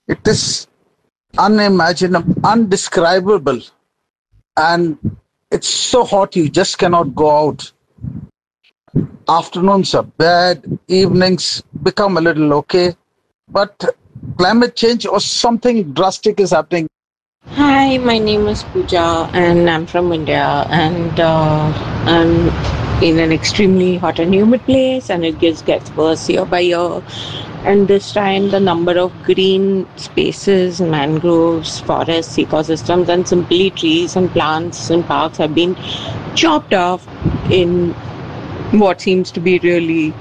It is unimaginable, undescribable. And it's so hot you just cannot go out. Afternoons are bad, evenings become a little okay. But climate change or something drastic is happening. Hi, my name is Pooja and I'm from India, and I'm in an extremely hot and humid place, and it just gets worse year by year. And this time the number of green spaces, mangroves, forests, ecosystems, and simply trees and plants and parks have been chopped off in what seems to be really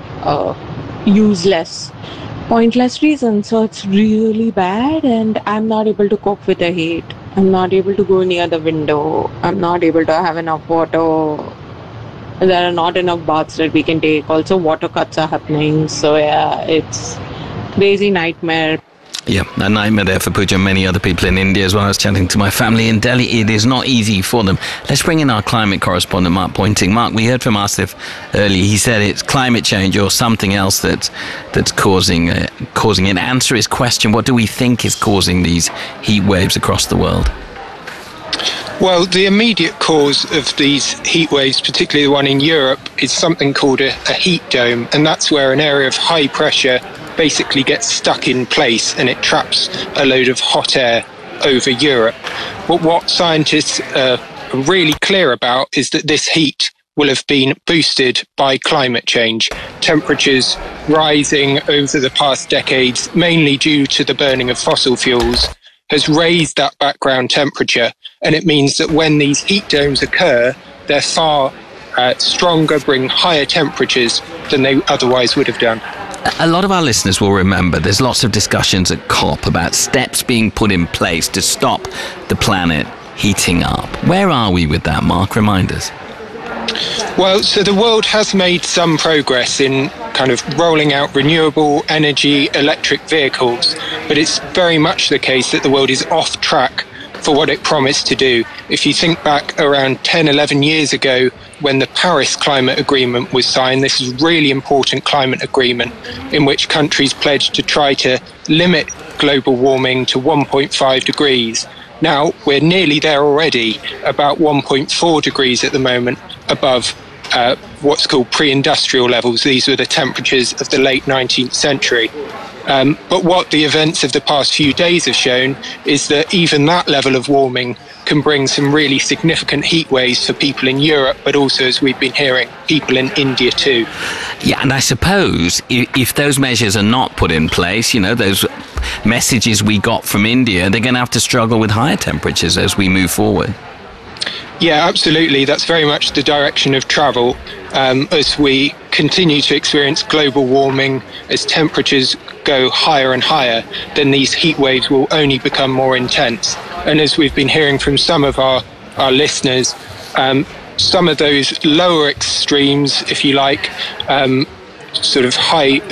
useless, pointless reasons. So it's really bad, and I'm not able to cope with the heat. I'm not able to go near the window. I'm not able to have enough water. There are not enough baths that we can take. Also, water cuts are happening. So yeah, it's crazy nightmare. Yeah, a nightmare there for Pooja and many other people in India as well. I was chatting to my family in Delhi. It is not easy for them. Let's bring in our climate correspondent, Mark Pointing. Mark, we heard from Asif earlier. He said it's climate change or something else that's causing it. Answer his question. What do we think is causing these heat waves across the world? Well, the immediate cause of these heat waves, particularly the one in Europe, is something called a heat dome, and that's where an area of high pressure basically gets stuck in place and it traps a load of hot air over Europe. But what scientists are really clear about is that this heat will have been boosted by climate change. Temperatures rising over the past decades, mainly due to the burning of fossil fuels, has raised that background temperature, and it means that when these heat domes occur, they're far stronger, bring higher temperatures than they otherwise would have done. A lot of our listeners will remember there's lots of discussions at COP about steps being put in place to stop the planet heating up. Where are we with that, Mark? Remind us. Well, so the world has made some progress in kind of rolling out renewable energy electric vehicles, but it's very much the case that the world is off track for what it promised to do. If you think back around 10, 11 years ago, when the Paris Climate Agreement was signed, this is a really important climate agreement in which countries pledged to try to limit global warming to 1.5 degrees. Now, we're nearly there already, about 1.4 degrees at the moment above what's called pre-industrial levels. These were the temperatures of the late 19th century. But what the events of the past few days have shown is that even that level of warming can bring some really significant heat waves for people in Europe, but also, as we've been hearing, people in India too. Yeah, and I suppose if those measures are not put in place, you know, those messages we got from India, they're going to have to struggle with higher temperatures as we move forward. Yeah, absolutely. That's very much the direction of travel. As we continue to experience global warming, as temperatures go higher and higher, then these heat waves will only become more intense. And as we've been hearing from some of our listeners, some of those lower extremes, if you like, sort of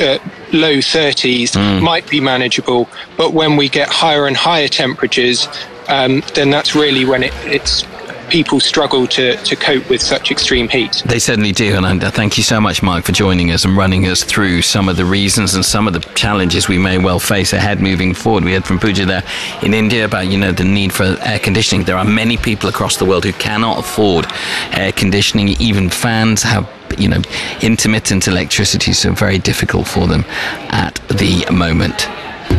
low 30s might be manageable. But when we get higher and higher temperatures, then that's really when it's people struggle to cope with such extreme heat. They certainly do, and thank you so much, Mark, for joining us and running us through some of the reasons and some of the challenges we may well face ahead moving forward. We heard from Pooja there in India about, you know, the need for air conditioning. There are many people across the world who cannot afford air conditioning. Even fans have, you know, intermittent electricity, so very difficult for them at the moment.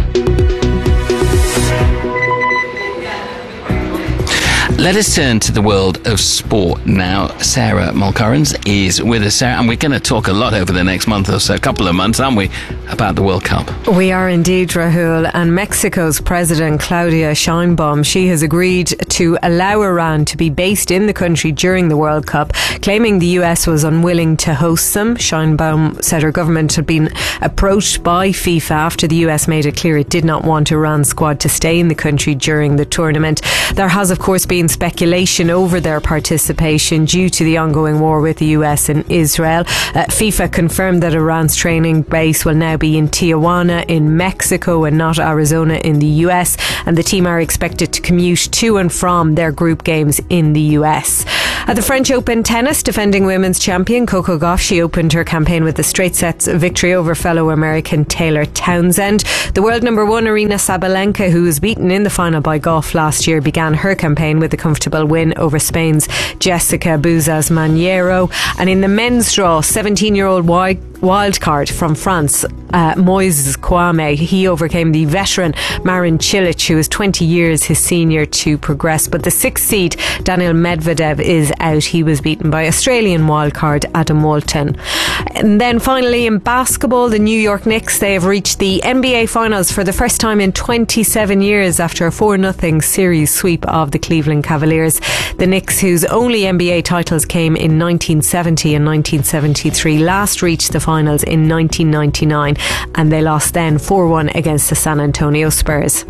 Let us turn to the world of sport now. Sarah Mulcurrens is with us, Sarah, and we're going to talk a lot over the next month or so, a couple of months, aren't we, about the World Cup? We are indeed, Rahul. And Mexico's President Claudia Sheinbaum, she has agreed to allow Iran to be based in the country during the World Cup, claiming the US was unwilling to host them. Sheinbaum said her government had been approached by FIFA after the US made it clear it did not want Iran's squad to stay in the country during the tournament. There has, of course, been speculation over their participation due to the ongoing war with the US and Israel. FIFA confirmed that Iran's training base will now be in Tijuana in Mexico and not Arizona in the US, and the team are expected to commute to and from their group games in the US. At the French Open tennis, defending women's champion Coco Gauff, she opened her campaign with a straight sets victory over fellow American Taylor Townsend. The world number one Aryna Sabalenka, who was beaten in the final by Gauff last year, began her campaign with a comfortable win over Spain's Jessica Bouzas Maniero. And in the men's draw, 17-year-old wildcard from France, Moises Kouame, he overcame the veteran Marin Cilic, who is 20 years his senior, to progress. But the sixth seed, Daniil Medvedev, is out. He was beaten by Australian wildcard Adam Walton. And then finally in basketball, the New York Knicks, they have reached the NBA Finals for the first time in 27 years after a 4-0 series sweep of the Cleveland Cavaliers. The Knicks, whose only NBA titles came in 1970 and 1973, last reached the finals in 1999, and they lost then 4-1 against the San Antonio Spurs.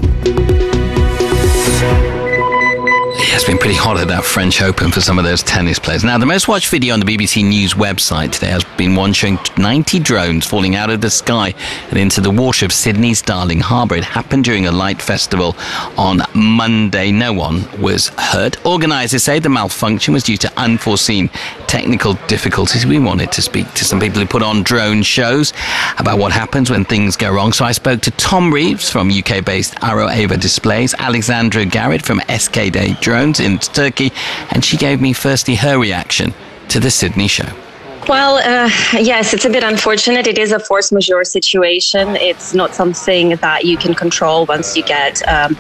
It's been pretty hot at that French Open for some of those tennis players. Now, the most watched video on the BBC News website today has been one showing 90 drones falling out of the sky and into the water of Sydney's Darling Harbour. It happened during a light festival on Monday. No one was hurt. Organisers say the malfunction was due to unforeseen technical difficulties. We wanted to speak to some people who put on drone shows about what happens when things go wrong. So I spoke to Tom Reeves from UK-based Aero-Ava Displays, Alexandra Garrett from SK-Day Drones in Turkey, and she gave me firstly her reaction to the Sydney show. Well, yes, it's a bit unfortunate. It is a force majeure situation. It's not something that you can control once you get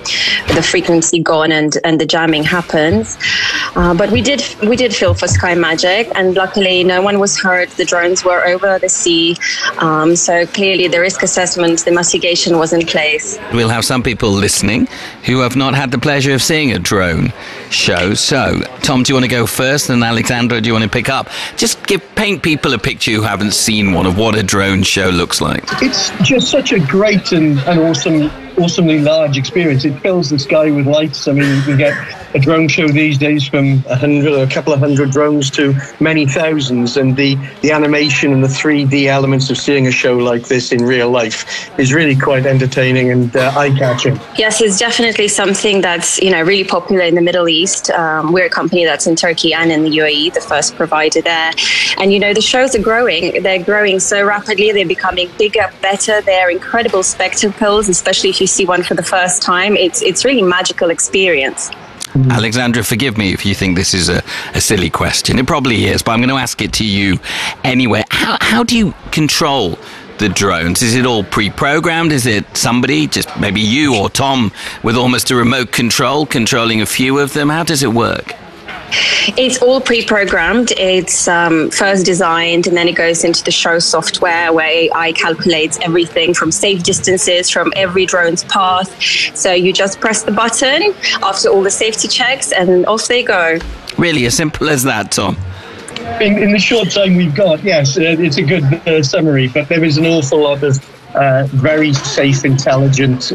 the frequency gone and the jamming happens. But we did feel for Sky Magic, and luckily no one was hurt. The drones were over the sea, so clearly the risk assessment, the mitigation was in place. We'll have some people listening who have not had the pleasure of seeing a drone show. So, Tom, do you want to go first, and Alexandra, do you want to pick up? Just paint people a picture who haven't seen one of what a drone show looks like. It's just such a great and awesomely large experience. It fills the sky with lights. I mean, you can get a drone show these days from a couple of hundred drones to many thousands, and the animation and the 3D elements of seeing a show like this in real life is really quite entertaining and eye-catching. Yes, it's definitely something that's really popular in the Middle East. We're a company that's in Turkey and in the UAE, the first provider there. And the shows are growing. They're growing so rapidly. They're becoming bigger, better. They're incredible spectacles, especially if you see one for the first time. It's really a magical experience. Alexandra, forgive me if you think this is a silly question. It probably is, but I'm going to ask it to you anyway. How do you control the drones? Is it all pre-programmed? Is it somebody, just maybe you or Tom, with almost a remote control, controlling a few of them? How does it work? It's all pre-programmed. It's first designed, and then it goes into the show software where AI calculates everything from safe distances from every drone's path. So you just press the button after all the safety checks, and off they go. Really, as simple as that, Tom? In the short time we've got, yes, it's a good summary, but there is an awful lot of very safe, intelligent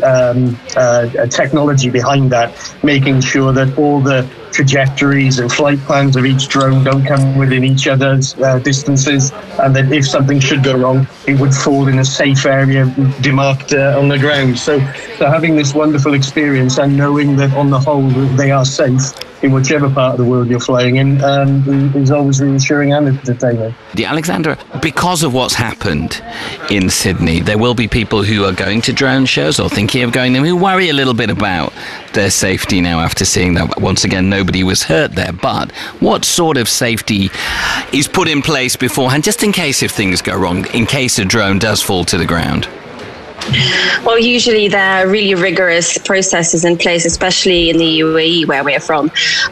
technology behind that, making sure that all the trajectories and flight plans of each drone don't come within each other's distances, and that if something should go wrong, it would fall in a safe area demarked on the ground. So having this wonderful experience and knowing that on the whole they are safe in whichever part of the world you're flying in is always reassuring and entertaining. Alexandra, because of what's happened in Sydney, there will be people who are going to drone shows or thinking of going them who worry a little bit about their safety now after seeing that. Once again, nobody was hurt there, but what sort of safety is put in place beforehand, just in case if things go wrong, in case a drone does fall to the ground? Well, usually there are really rigorous processes in place, especially in the UAE where we're from.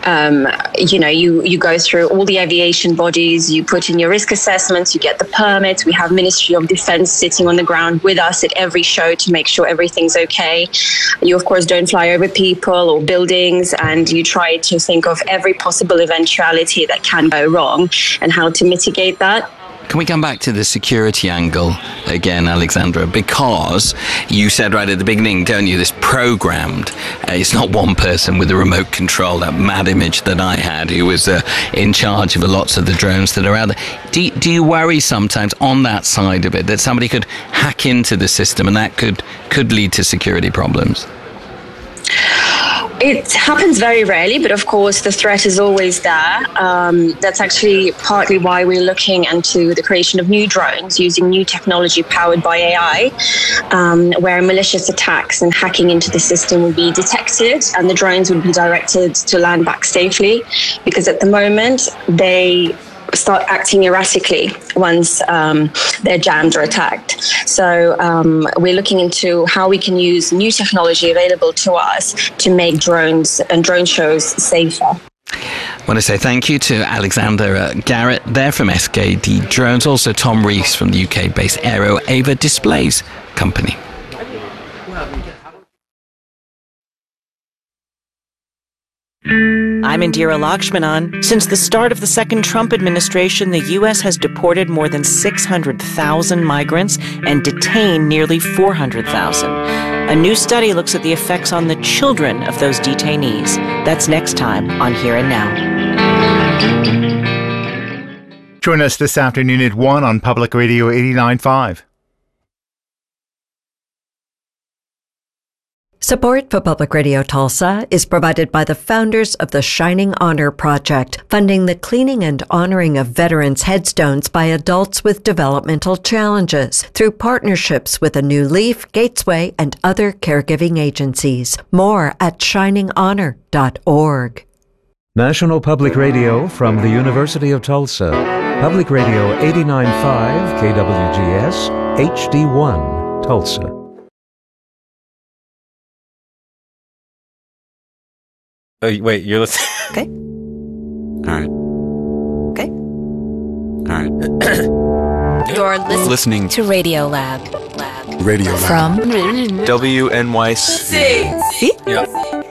You go through all the aviation bodies, you put in your risk assessments, you get the permits. We have Ministry of Defense sitting on the ground with us at every show to make sure everything's okay. You, of course, don't fly over people or buildings, and you try to think of every possible eventuality that can go wrong and how to mitigate that. Can we come back to the security angle again, Alexandra? Because you said right at the beginning, don't you, this programmed. It's not one person with a remote control, that mad image that I had who was in charge of lots of the drones that are out there. Do you worry sometimes on that side of it that somebody could hack into the system and that could lead to security problems? It happens very rarely, but of course the threat is always there. That's actually partly why we're looking into the creation of new drones using new technology powered by AI, where malicious attacks and hacking into the system will be detected and the drones would be directed to land back safely, because at the moment they start acting erratically once they're jammed or attacked. So we're looking into how we can use new technology available to us to make drones and drone shows safer. I want to say thank you to Alexander Garrett there from SKD Drones, also Tom Rees from the UK-based Aero Ava Displays company. I'm Indira Lakshmanan. Since the start of the second Trump administration, the U.S. has deported more than 600,000 migrants and detained nearly 400,000. A new study looks at the effects on the children of those detainees. That's next time on Here and Now. Join us this afternoon at 1 on Public Radio 89.5. Support for Public Radio Tulsa is provided by the founders of the Shining Honor Project, funding the cleaning and honoring of veterans' headstones by adults with developmental challenges through partnerships with A New Leaf, Gatesway, and other caregiving agencies. More at shininghonor.org. National Public Radio from the University of Tulsa. Public Radio 89.5 KWGS HD1 Tulsa. Oh, wait, you're listening? Okay. All right. Okay. All right. You're listening to Radio Lab. Radio Lab. From WNYC. See? Yeah.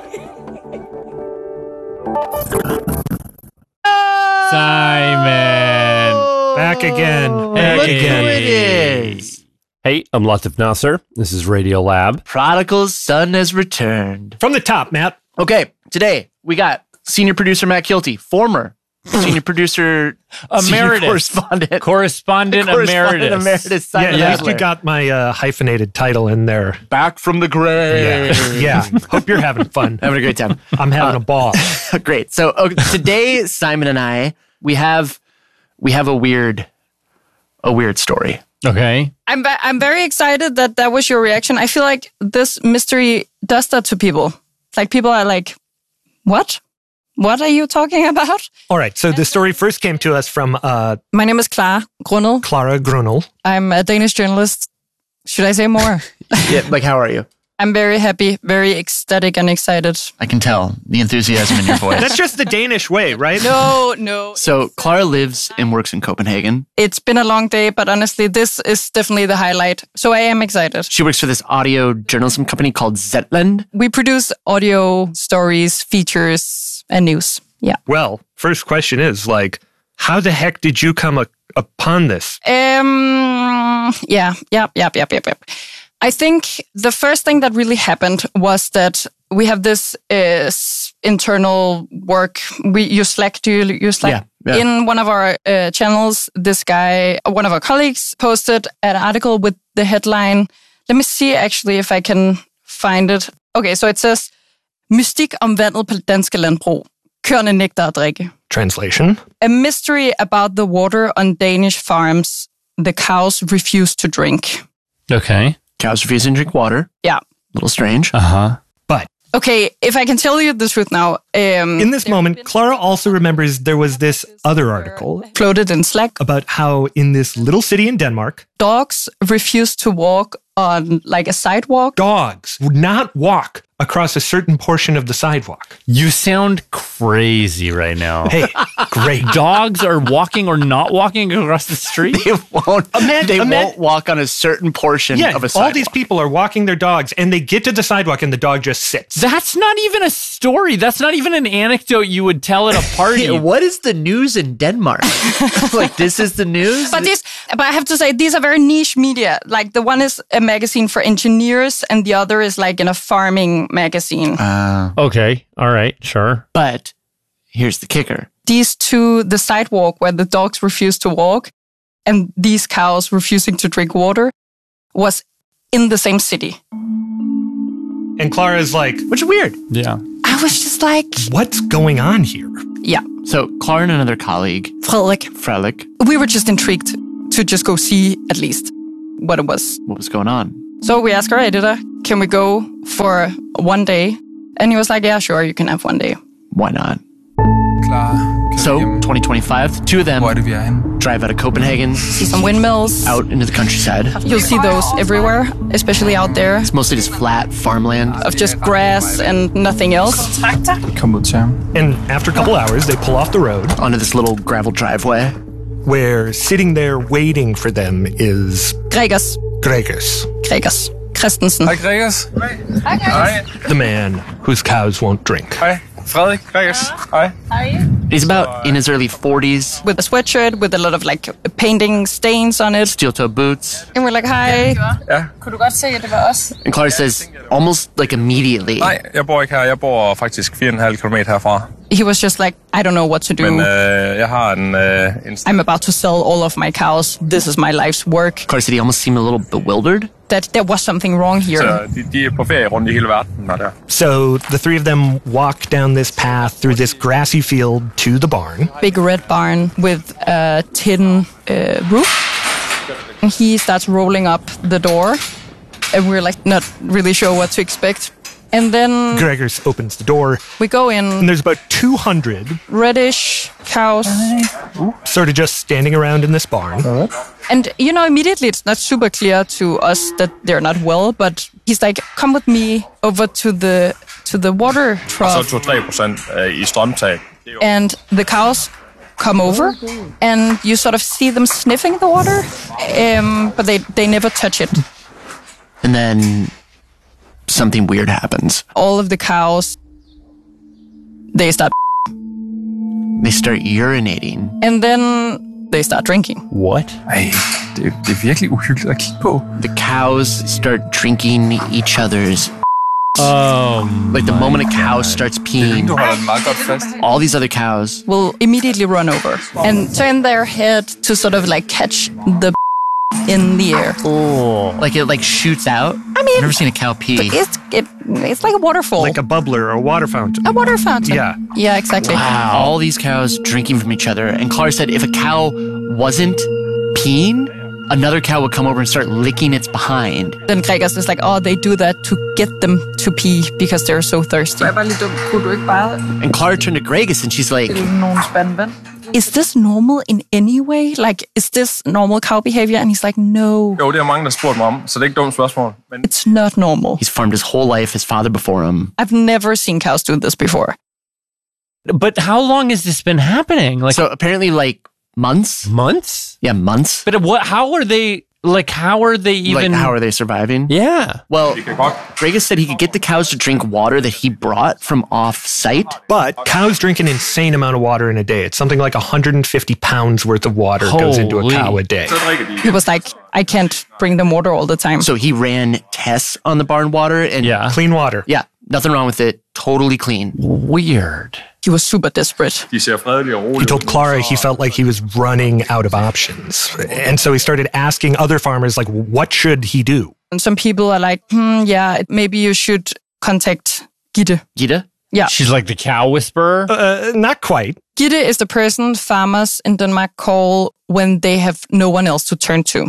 Simon! Back again. Back again. It is. Hey, I'm Latif Nasser. This is Radio Lab. Prodigal's son has returned. From the top, Matt. Okay, today we got senior producer Matt Kilty, former senior producer emeritus, correspondent emeritus. Simon at least you got my hyphenated title in there. Back from the grave. Yeah. Hope you're having fun. Having a great time. I'm having a ball. Great. So today, Simon and I, we have a weird story. Okay. I'm very excited that was your reaction. I feel like this mystery does that to people. Like people are like, what? What are you talking about? All right. So the story first came to us from... my name is Clara Grunel. Clara Grunel. I'm a Danish journalist. Should I say more? Yeah, like how are you? I'm very happy, very ecstatic and excited. I can tell the enthusiasm in your voice. That's just the Danish way, right? No. So Clara lives and works in Copenhagen. It's been a long day, but honestly, this is definitely the highlight. So I am excited. She works for this audio journalism company called Zetland. We produce audio stories, features, and news. Yeah. Well, first question is how the heck did you come upon this? Yep. I think the first thing that really happened was that we have this internal work. We use Slack. Do you use Slack? Yeah. In one of our channels, this guy, one of our colleagues, posted an article with the headline. Let me see actually if I can find it. Okay, so it says, Mystik om vandet på danske landbrug. Køerne nægter at drikke. Translation. A mystery about the water on Danish farms. The cows refuse to drink. Okay. Cows refuse to drink water. Yeah. A little strange. Uh-huh. But... Okay, if I can tell you the truth now. In this moment, Clara also remembers there was this other article floated in Slack about how in this little city in Denmark, dogs refuse to walk on a sidewalk. Dogs would not walk across a certain portion of the sidewalk. You sound crazy right now. Hey, great. Dogs are walking or not walking across the street? They won't walk on a certain portion of a sidewalk. All these people are walking their dogs and they get to the sidewalk and the dog just sits. That's not even a story. That's not even an anecdote you would tell at a party. What is the news in Denmark? This is the news? But I have to say, these are very niche media. The one is a magazine for engineers and the other is in a farming magazine. Okay. All right. Sure. But here's the kicker. These two, the sidewalk where the dogs refuse to walk and these cows refusing to drink water was in the same city. And Clara's which is weird. Yeah. I was just like, what's going on here? Yeah. So Clara and another colleague, Frederik, we were just intrigued to just go see at least what it was. What was going on? So we asked her, Edita, can we go for one day? And he was like, yeah, sure, you can have one day. Why not? So, 2025, the two of them drive out of Copenhagen. See some windmills. Out into the countryside. You'll see those everywhere, especially out there. It's mostly just flat farmland. Of just grass and nothing else. And after a couple hours, they pull off the road. Onto this little gravel driveway. Where sitting there waiting for them is... Gregers. Christensen. Hi, Gregers. Hi. The man whose cows won't drink. Hi. Frederik, Gregers. Hi. He's about in his early 40s. With a sweatshirt with a lot of like painting stains on it. Steel-toe boots. And we're like, hi. Ja. Kunne du godt se, at det var os? And Clara says, almost like immediately. Nej, jeg bor ikke her. Jeg bor faktisk 4,5 kilometer herfra. He was just like, I don't know what to do. Men jeg har en I'm about to sell all of my cows. This is my life's work. Clara said he almost seemed a little bewildered. That there was something wrong here. Så de på ferie rundt i hele verden. Der. So the three of them walk down this path through this grassy field to the barn. Big red barn with a tin roof. And he starts rolling up the door. And we're like not really sure what to expect. And then Gregers opens the door. We go in. And there's about 200 reddish cows. Sort of just standing around in this barn. And, you know, immediately it's not super clear to us that they're not well, but he's like, come with me over to the water trough. Så 2-3% i strømtag. And the cows come over, and you sort of see them sniffing the water, but they never touch it. And then something weird happens. All of the cows, they start urinating. And then they start drinking. What? Ej, det er virkelig uhyggeligt at kigge på. The cows start drinking each other's. Like the moment a cow starts peeing, all these other cows will immediately run over and turn their head to sort of like catch the in the air. Oh, like it like shoots out. I mean, I've never seen a cow pee. It's like a waterfall, like a bubbler or a water fountain. A water fountain. Yeah, exactly. Wow. All these cows drinking from each other. And Clara said if a cow wasn't peeing, another cow would come over and start licking its behind. Then Gregers is like, oh, they do that to get them to pee because they're so thirsty. And Clara turned to Gregers and she's like, is this normal in any way? Like, is this normal cow behavior? And he's like, no. Jo, det er mange, der spurgt mig om, så det er ikke dumt spørgsmål. Men... It's not normal. He's farmed his whole life, his father before him. I've never seen cows do this before. But how long has this been happening? Like, so apparently like months. Months? Yeah, months. But how are they... Like, how are they even... Like, how are they surviving? Yeah. Well, Gregers said he could get the cows to drink water that he brought from off-site. But cows drink an insane amount of water in a day. It's something like 150 pounds worth of water goes into a cow a day. He was like, I can't bring them water all the time. So he ran tests on the barn water and... Yeah. Clean water. Yeah. Nothing wrong with it. Totally clean. Weird. He was super desperate. He told Clara he felt like he was running out of options. And so he started asking other farmers, like, what should he do? And some people are like, yeah, maybe you should contact Gitte. Gitte? Yeah. She's like the cow whisperer? Not quite. Gitte is the person farmers in Denmark call when they have no one else to turn to.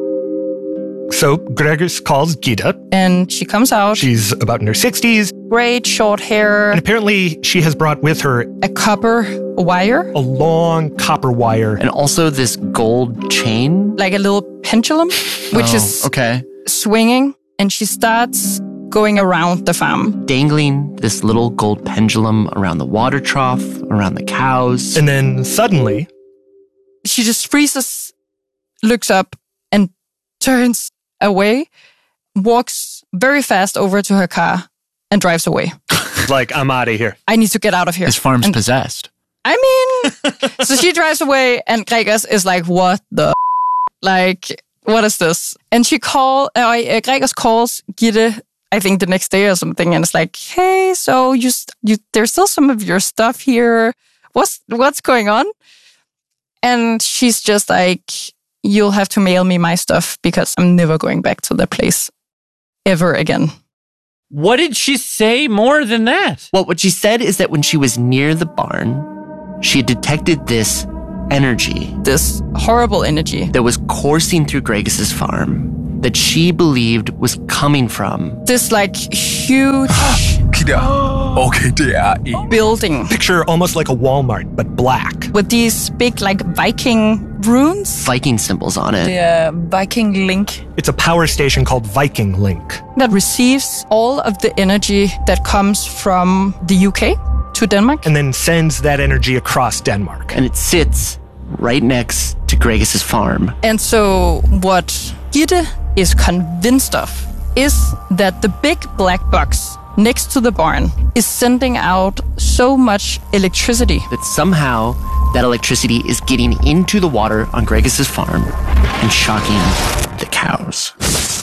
So Gregers calls Gitte. And she comes out. She's about in her 60s. Great short hair. And apparently she has brought with her a copper wire. A long copper wire. And also this gold chain. Like a little pendulum, which is swinging. And she starts going around the farm. Dangling this little gold pendulum around the water trough, around the cows. And then suddenly... she just freezes, looks up, and turns away, walks very fast over to her car, and drives away. Like, I'm out of here. I need to get out of here. His farm's possessed. I mean, so she drives away, and Gregers is like, what the like, what is this? And Gregers calls Gitte, I think the next day or something, and it's like, hey, so you there's still some of your stuff here. What's going on? And she's just like, you'll have to mail me my stuff because I'm never going back to the place ever again. What did she say more than that? Well, what she said is that when she was near the barn, she had detected this energy. This horrible energy. That was coursing through Gregus's farm that she believed was coming from this like huge building. Picture almost like a Walmart, but black. With these big like Viking runes. Viking symbols on it. The Viking Link. It's a power station called Viking Link. That receives all of the energy that comes from the UK to Denmark. And then sends that energy across Denmark. And it sits right next to Gregus's farm. And so what Gitte is convinced of is that the big black box next to the barn is sending out so much electricity that somehow that electricity is getting into the water on Gregus's farm and shocking the cows.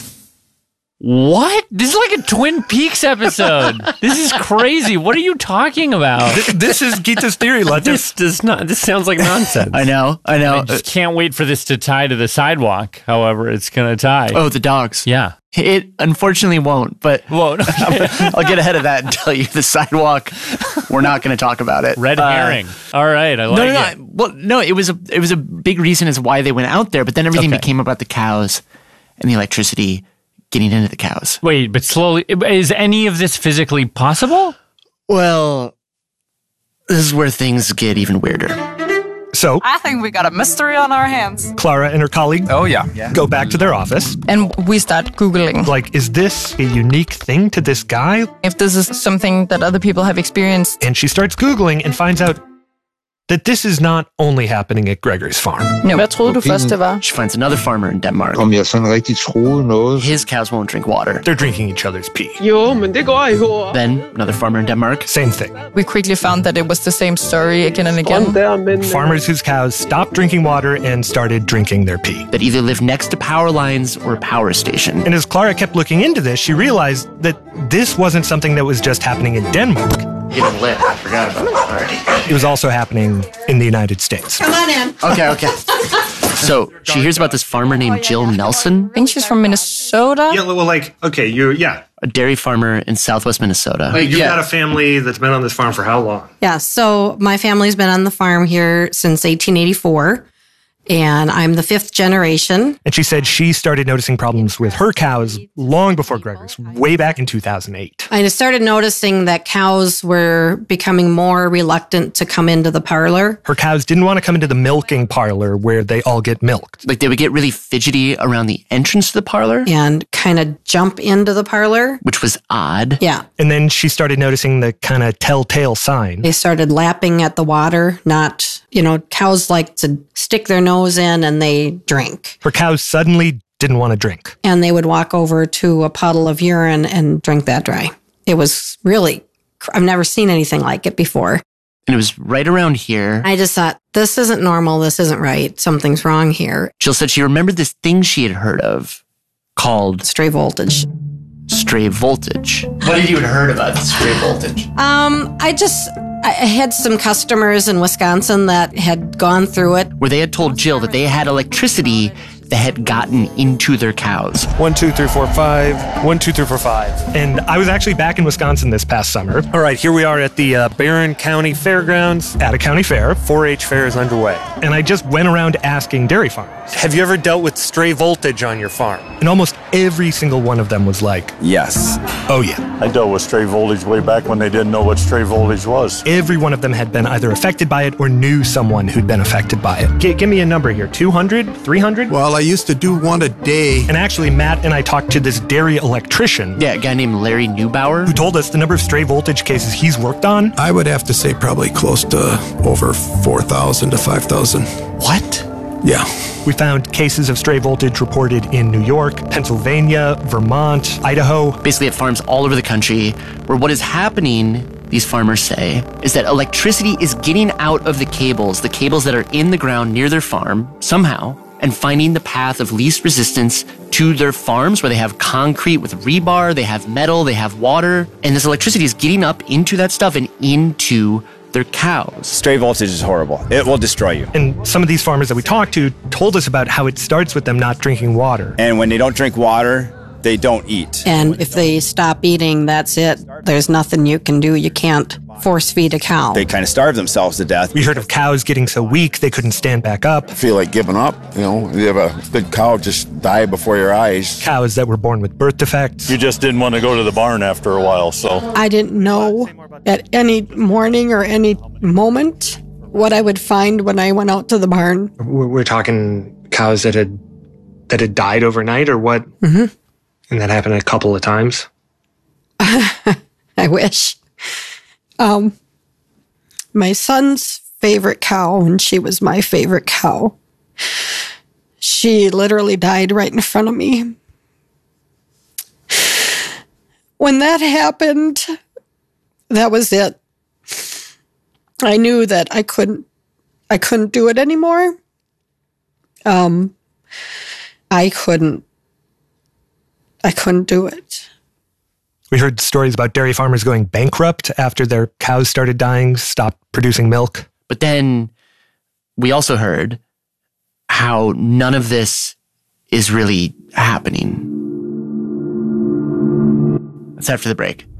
What? This is like a Twin Peaks episode. This is crazy. What are you talking about? This is Gita's theory. This sounds like nonsense. I know. I just can't wait for this to tie to the sidewalk. However, it's going to tie. Oh, the dogs. Yeah. It unfortunately won't, but won't. I'll get ahead of that and tell you the sidewalk. We're not going to talk about it. Red herring. All right, I like it. Well, no, it was a big reason as why they went out there, but then everything became about the cows and the electricity getting into the cows. Wait, but slowly, is any of this physically possible? Well, this is where things get even weirder. So, I think we got a mystery on our hands. Clara and her colleague go back to their office. And we start Googling. Like, is this a unique thing to this guy? If this is something that other people have experienced. And she starts Googling and finds out that this is not only happening at Gregory's farm. No. Hvad troede du først, det var? She finds another farmer in Denmark. Om jeg sådan rigtig troede noget. His cows won't drink water. They're drinking each other's pee. Jo, men det går ikke over. Then another farmer in Denmark. Same thing. We quickly found that it was the same story again and again. Farmers whose cows stopped drinking water and started drinking their pee. That either live next to power lines or a power station. And as Clara kept looking into this, she realized that this wasn't something that was just happening in Denmark. Even lit. I forgot about that already. It was also happening in the United States. Come on in. Okay. So she hears about this farmer named Jill Nelson. I think she's from Minnesota. Yeah, well, A dairy farmer in southwest Minnesota. You've got a family that's been on this farm for how long? Yeah, so my family's been on the farm here since 1884. And I'm the 5th generation. And she said she started noticing problems with her cows long before Gregor's, way back in 2008. I started noticing that cows were becoming more reluctant to come into the parlor. Her cows didn't want to come into the milking parlor where they all get milked. Like they would get really fidgety around the entrance to the parlor. And kind of jump into the parlor. Which was odd. Yeah. And then she started noticing the kind of telltale sign. They started lapping at the water, cows like to stick their nose in and they drink. Her cows suddenly didn't want to drink. And they would walk over to a puddle of urine and drink that dry. It was really, I've never seen anything like it before. And it was right around here. I just thought, this isn't normal. This isn't right. Something's wrong here. Jill said she remembered this thing she had heard of called stray voltage. Stray voltage. What had you heard about stray voltage? I had some customers in Wisconsin that had gone through it. Where they had told Jill that they had electricity that had gotten into their cows. 1, 2, 3, 4, 5. 1, 2, 3, 4, 5. And I was actually back in Wisconsin this past summer. All right, here we are at the Barron County Fairgrounds. At a county fair. 4-H fair is underway. And I just went around asking dairy farmers, have you ever dealt with stray voltage on your farm? And almost every single one of them was like, yes. Oh, yeah. I dealt with stray voltage way back when they didn't know what stray voltage was. Every one of them had been either affected by it or knew someone who'd been affected by it. Give me a number here. 200? 300? Well, I used to do one a day. And actually, Matt and I talked to this dairy electrician. Yeah, a guy named Larry Neubauer. Who told us the number of stray voltage cases he's worked on. I would have to say probably close to over 4,000 to 5,000. What? Yeah. We found cases of stray voltage reported in New York, Pennsylvania, Vermont, Idaho. Basically at farms all over the country, where what is happening, these farmers say, is that electricity is getting out of the cables that are in the ground near their farm, somehow, and finding the path of least resistance to their farms where they have concrete with rebar, they have metal, they have water, and this electricity is getting up into that stuff and into their cows. Stray voltage is horrible. It will destroy you. And some of these farmers that we talked to told us about how it starts with them not drinking water. And when they don't drink water, They don't eat. And if they stop eating, that's it. There's nothing you can do. You can't force feed a cow. They kind of starve themselves to death. We heard of cows getting so weak they couldn't stand back up. I feel like giving up. You know, you have a big cow just die before your eyes. Cows that were born with birth defects. You just didn't want to go to the barn after a while, so. I didn't know at any morning or any moment what I would find when I went out to the barn. We're talking cows that had died overnight or what? Mm-hmm. And that happened a couple of times? I wish. My son's favorite cow, and she was my favorite cow, she literally died right in front of me. When that happened, that was it. I knew that I couldn't do it anymore. I couldn't do it. We heard stories about dairy farmers going bankrupt after their cows started dying, stopped producing milk. But then we also heard how none of this is really happening. That's after the break.